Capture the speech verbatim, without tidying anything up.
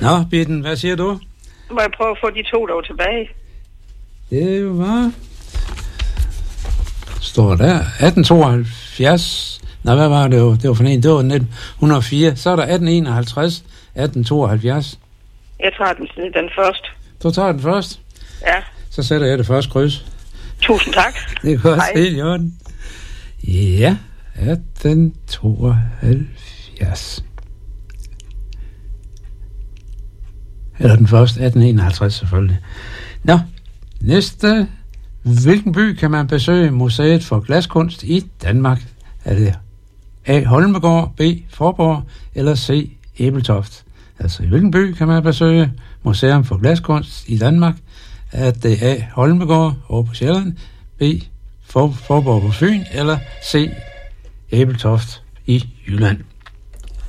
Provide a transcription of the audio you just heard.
Nå, Bitten, hvad siger du? Må jeg prøve at få de to, der var tilbage? Det var... Står der. atten tooghalvfjerds. Nå, hvad var det jo? Det var for en. Det var nitten hundrede og fire. Så er der atten enoghalvtreds. atten tooghalvfjerds. Jeg tager den, den først. Du tager den først? Ja. Så sætter jeg det første kryds. Tusind tak. Det er også helt i orden. Ja, atten tooghalvfjerds. Eller den første, atten enoghalvtreds selvfølgelig. Nå, næste. Hvilken by kan man besøge Museet for Glaskunst i Danmark? Er det A. Holmegaard, B. Forborg eller C. Ebeltoft? Altså, i hvilken by kan man besøge Museum for Glaskunst i Danmark? Er det A. Holmegaard over på Sjælland, B. For, Forborg på Fyn eller C. Ebeltoft i Jylland?